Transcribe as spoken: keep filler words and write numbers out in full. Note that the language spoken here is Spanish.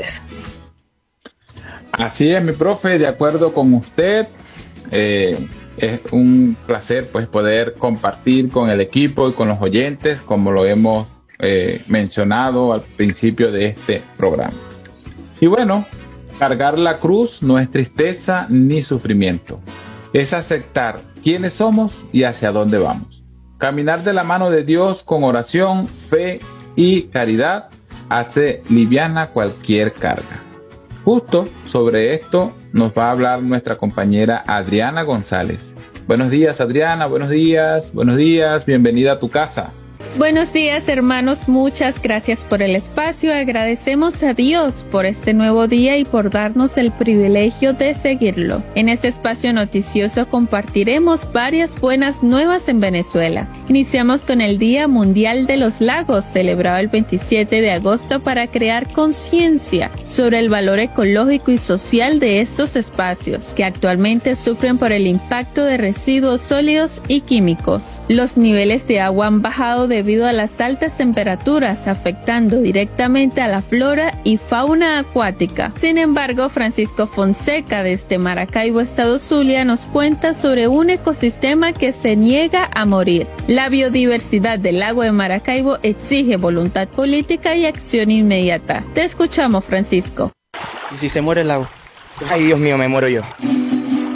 ustedes. Así es, mi profe, de acuerdo con usted. Eh, es un placer pues poder compartir con el equipo y con los oyentes, como lo hemos eh, mencionado al principio de este programa. Y bueno, cargar la cruz no es tristeza ni sufrimiento, es aceptar quiénes somos y hacia dónde vamos. Caminar de la mano de Dios con oración, fe y caridad hace liviana cualquier carga. Justo sobre esto nos va a hablar nuestra compañera Adriana González. Buenos días, Adriana, buenos días, buenos días, bienvenida a tu casa. Buenos días, hermanos, muchas gracias por el espacio. Agradecemos a Dios por este nuevo día y por darnos el privilegio de seguirlo. En este espacio noticioso compartiremos varias buenas nuevas en Venezuela. Iniciamos con el Día Mundial de los Lagos, celebrado el veintisiete de agosto para crear conciencia sobre el valor ecológico y social de estos espacios, que actualmente sufren por el impacto de residuos sólidos y químicos. Los niveles de agua han bajado de debido a las altas temperaturas, afectando directamente a la flora y fauna acuática. Sin embargo, Francisco Fonseca, desde Maracaibo, Estado Zulia, nos cuenta sobre un ecosistema que se niega a morir. La biodiversidad del lago de Maracaibo exige voluntad política y acción inmediata. Te escuchamos, Francisco. ¿Y si se muere el lago? Ay, Dios mío, me muero yo.